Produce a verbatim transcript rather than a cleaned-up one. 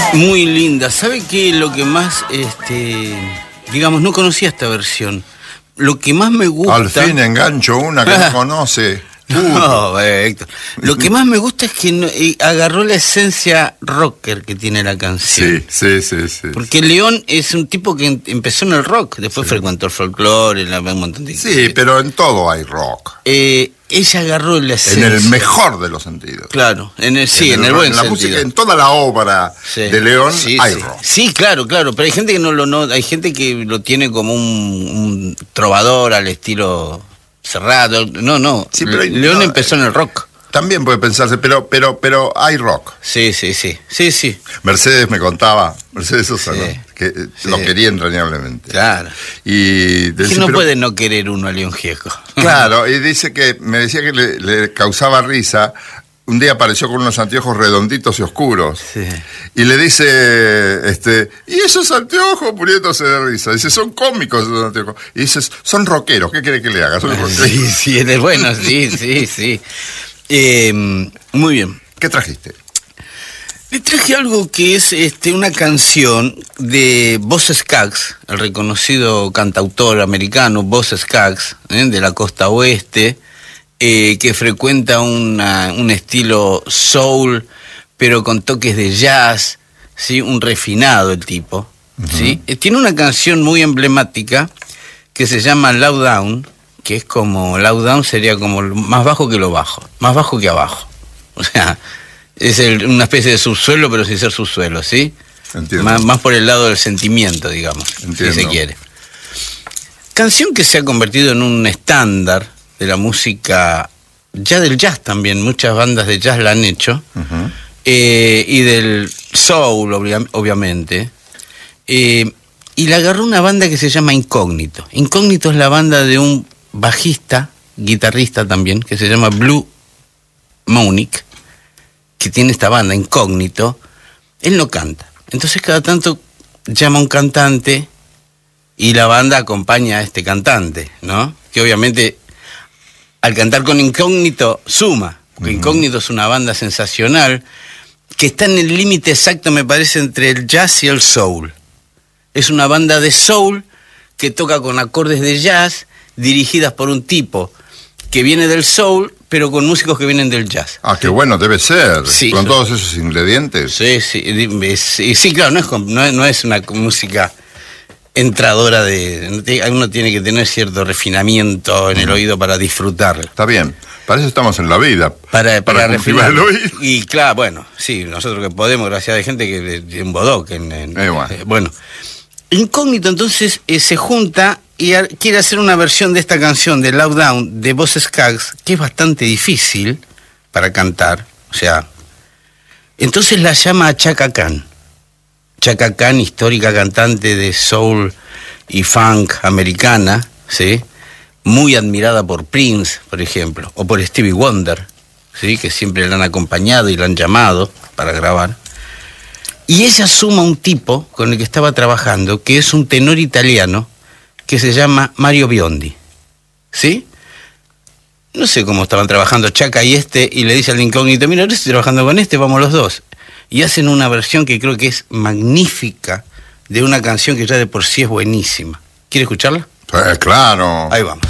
Muy linda. ¿Sabe qué? Lo que más, este, digamos, no conocía esta versión. Lo que más me gusta... Al fin engancho una que no conoce. No, eh, Héctor. Lo que más me gusta es que no, eh, agarró la esencia rocker que tiene la canción. Sí, sí, sí, sí. Porque León es un tipo que em- empezó en el rock, después Sí. frecuentó el folclore, la- un montón de... Sí, pero en todo hay rock. Eh, ella agarró la En esencia. el mejor de los sentidos. Claro, en el, sí, en el, buen en la sentido. música, en toda la obra Sí. de León Sí, hay sí. rock. Sí, claro, claro, pero hay gente que no lo no, hay gente que lo tiene como un, un trovador al estilo Cerrado. No, no. Sí, pero hay- León no, empezó en el rock. También puede pensarse, pero, pero, pero hay rock. Sí, sí, sí, sí, sí. Mercedes me contaba, Mercedes Sosa, Sí. ¿no? que eh, Sí. lo quería entrañablemente. Claro. Y Que decía, no pero- puede no querer uno a León Gieco. Claro, y dice que me decía que le, le causaba risa. Un día apareció con unos anteojos redonditos y oscuros. Sí. Y le dice, este, y esos anteojos muriéndose de risa. Dice, son cómicos esos anteojos. Y dices, son rockeros, ¿qué quiere que le haga? Son rockeros. Sí, sí, es bueno, sí, sí, sí. Eh, muy bien. ¿Qué trajiste? Le traje algo que es este, una canción de Boz Scaggs, el reconocido cantautor americano Boz Scaggs, ¿eh? de la costa oeste, eh, que frecuenta una, un estilo soul, pero con toques de jazz, ¿sí? Un refinado el tipo. ¿Sí? Eh, Tiene una canción muy emblemática que se llama Low Down, que es como, Low Down sería como más bajo que lo bajo, más bajo que abajo. O sea, es el- una especie de subsuelo, pero sin ser subsuelo, ¿sí? Entiendo. Más, más por el lado del sentimiento, digamos, Entiendo. si se quiere. Canción que se ha convertido en un estándar de la música, ya del jazz también, muchas bandas de jazz la han hecho, Ujú. eh, y del soul, obvia- obviamente. Eh, y la agarró una banda que se llama Incógnito. Incógnito es la banda de un bajista, guitarrista también, que se llama Blue Monique, que tiene esta banda, Incógnito. Él no canta. Entonces cada tanto llama a un cantante y la banda acompaña a este cantante, ¿no? Que obviamente al cantar con Incógnito suma, porque Incógnito es una banda sensacional que está en el límite exacto, me parece, entre el jazz y el soul. Es una banda de soul que toca con acordes de jazz dirigidas por un tipo que viene del soul, pero con músicos que vienen del jazz. Ah, qué bueno, debe ser. Sí. Con todos esos ingredientes. Sí, sí, di- sí, sí, claro, no es, com- no es, no es una música entradora de... Uno tiene que tener cierto refinamiento en el oído para disfrutarla. Está bien. Para eso estamos en la vida. Para, para, cultivar refinar. el oído. Y claro, bueno, sí, nosotros que podemos, gracias a gente que de un bodoque. En, en- Eh, bueno. eh, bueno. Incógnito entonces eh, se junta y ar- quiere hacer una versión de esta canción de Low Down de Boz Scaggs, que es bastante difícil para cantar, o sea, entonces la llama a Chaka Khan. Chaka Khan, histórica cantante de soul y funk americana, ¿sí? Muy admirada por Prince, por ejemplo, o por Stevie Wonder, ¿sí? Que siempre la han acompañado y la han llamado para grabar. Y ella suma un tipo con el que estaba trabajando, que es un tenor italiano, que se llama Mario Biondi, ¿sí? No sé cómo estaban trabajando Chaka y este, y le dice al Incógnito, mira, ahora estoy trabajando con este, vamos los dos. Y hacen una versión que creo que es magnífica, de una canción que ya de por sí es buenísima. ¿Quiere escucharla? Eh, claro. Ahí vamos.